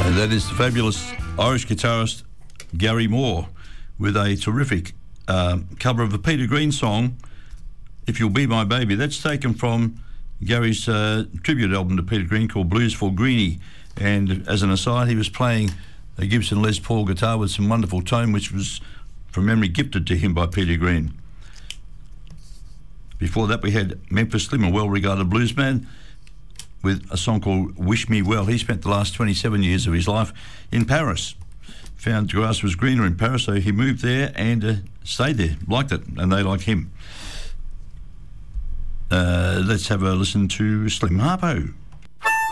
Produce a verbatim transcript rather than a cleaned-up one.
And that is the fabulous Irish guitarist Gary Moore with a terrific uh, cover of a Peter Green song, If You'll Be My Baby. That's taken from Gary's uh, tribute album to Peter Green called Blues for Greenie. And as an aside, he was playing a Gibson Les Paul guitar with some wonderful tone, which was, from memory, gifted to him by Peter Green. Before that, we had Memphis Slim, a well-regarded bluesman, with a song called Wish Me Well. He spent the last twenty-seven years of his life in Paris. Found grass was greener in Paris, so he moved there and uh, stayed there. Liked it, and they liked him. Uh, let's have a listen to Slim Harpo.